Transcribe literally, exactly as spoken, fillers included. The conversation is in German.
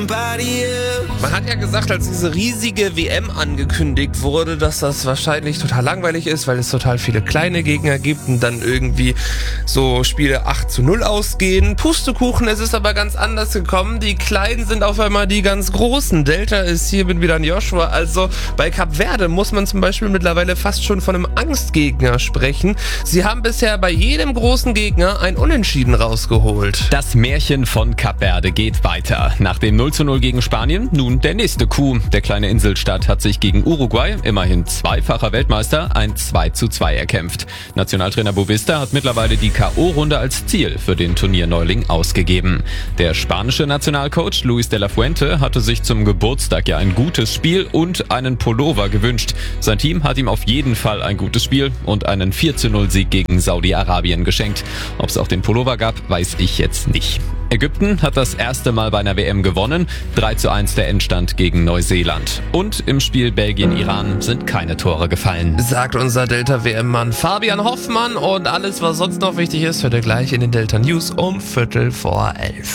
Man hat ja gesagt, als diese riesige W M angekündigt wurde, dass das wahrscheinlich total langweilig ist, weil es total viele kleine Gegner gibt und dann irgendwie so Spiele acht zu null ausgehen. Pustekuchen, es ist aber ganz anders gekommen. Die Kleinen sind auf einmal die ganz Großen. Delta ist hier mit wieder an Joshua. Also bei Kap Verde muss man zum Beispiel mittlerweile fast schon von einem Angstgegner sprechen. Sie haben bisher bei jedem großen Gegner ein Unentschieden rausgeholt. Das Märchen von Kap Verde geht weiter. Nach dem null zu null gegen Spanien, nun der nächste Coup. Der kleine Inselstaat hat sich gegen Uruguay, immerhin zweifacher Weltmeister, ein zwei zu zwei erkämpft. Nationaltrainer Boavista hat mittlerweile die K O-Runde als Ziel für den Turnierneuling ausgegeben. Der spanische Nationalcoach Luis de la Fuente hatte sich zum Geburtstag ja ein gutes Spiel und einen Pullover gewünscht. Sein Team hat ihm auf jeden Fall ein gutes Spiel und einen vier zu null Sieg gegen Saudi-Arabien geschenkt. Ob es auch den Pullover gab, weiß ich jetzt nicht. Ägypten hat das erste Mal bei einer W M gewonnen. drei zu eins der Endstand gegen Neuseeland. Und im Spiel Belgien-Iran sind keine Tore gefallen. Sagt unser Delta-W M-Mann Fabian Hoffmann. Und alles, was sonst noch wichtig ist, hört ihr gleich in den Delta News um Viertel vor elf.